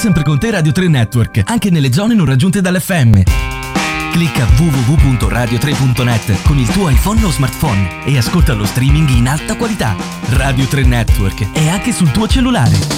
sempre con te Radio 3 Network, anche nelle zone non raggiunte dall'FM. Clicca www.radio3.net con il tuo iPhone o smartphone e ascolta lo streaming in alta qualità. Radio 3 Network è anche sul tuo cellulare.